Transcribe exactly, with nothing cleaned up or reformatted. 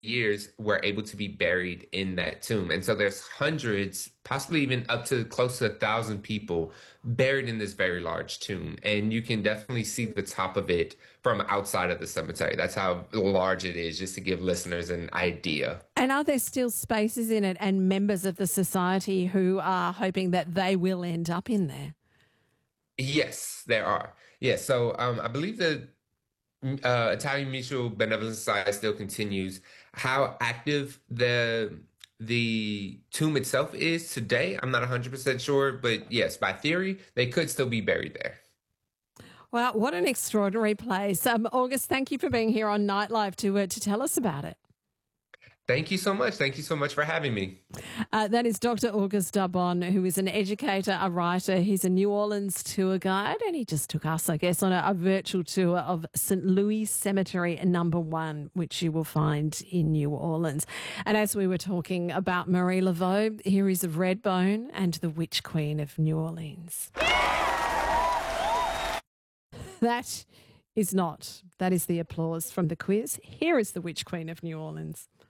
years were able to be buried in that tomb. And so there's hundreds, possibly even up to close to a thousand people buried in this very large tomb. And you can definitely see the top of it from outside of the cemetery. That's how large it is, just to give listeners an idea. And are there still spaces in it and members of the society who are hoping that they will end up in there? Yes, there are. Yes, so um, I believe the uh, Italian Mutual Benevolent Society still continues. How active the the tomb itself is today, I'm not one hundred percent sure, but yes, by theory, they could still be buried there. Wow, what an extraordinary place. Um, August, thank you for being here on Nightlife to, uh, to tell us about it. Thank you so much. Thank you so much for having me. Uh, that is Doctor August Darbon, who is an educator, a writer. He's a New Orleans tour guide, and he just took us, I guess, on a, a virtual tour of Saint Louis Cemetery number one, which you will find in New Orleans. And as we were talking about Marie Laveau, here is Redbone and the Witch Queen of New Orleans. That is not. That is the applause from the quiz. Here is the Witch Queen of New Orleans.